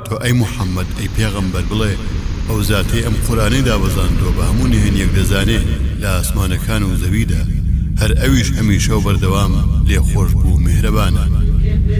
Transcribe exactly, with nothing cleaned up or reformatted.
تۆ ئەی محەممەد ئەی پێغەمبەر بڵێ ئەو زاتەی ئەم قورانەی دابەزاندووە بە هەموو نهێنیەک دەزانێ لە ئاسمانەکان و زەویدا هەر ئەویش هەمیشە و بەردەوام لێخۆش بوو میهرەبانە